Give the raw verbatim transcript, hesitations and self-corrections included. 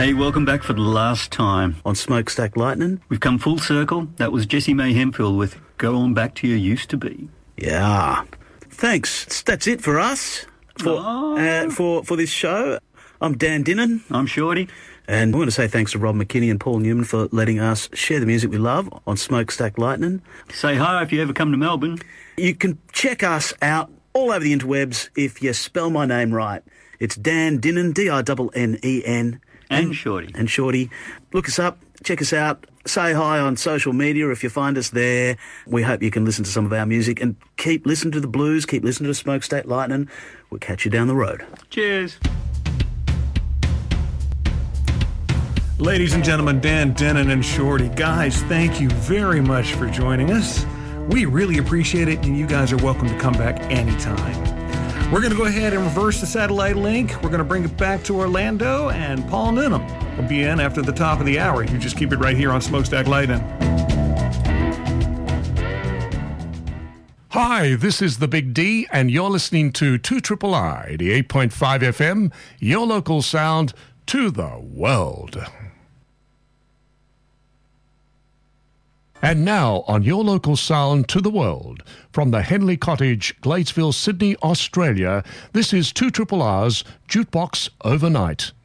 Hey, welcome back for the last time on Smokestack Lightning. We've come full circle. That was Jessie May Hemphill with Go On Back to Your Used to Be. Yeah. Thanks. That's it for us, for oh. uh, for, for this show. I'm Dan Dinnan. I'm Shorty. And we want to say thanks to Rob McKinney and Paul Newman for letting us share the music we love on Smokestack Lightning. Say hi if you ever come to Melbourne. You can check us out all over the interwebs if you spell my name right. It's Dan Dinnan, D I N N E N. And, and Shorty. And Shorty. Look us up, check us out, say hi on social media if you find us there. We hope you can listen to some of our music and keep listening to the blues, keep listening to Smokestack Lightning. We'll catch you down the road. Cheers. Ladies and gentlemen, Dan Dinnan and Shorty. Guys, thank you very much for joining us. We really appreciate it, and you guys are welcome to come back anytime. We're going to go ahead and reverse the satellite link. We're going to bring it back to Orlando, and Paul Noonan will be in after the top of the hour. You just keep it right here on Smokestack Lightning. Hi, this is the Big D, and you're listening to two R I I, eighty-eight point five F M, your local sound to the world. And now, on your local sound to the world, from the Henley Cottage, Gladesville, Sydney, Australia, this is two R R I's Jukebox Overnight.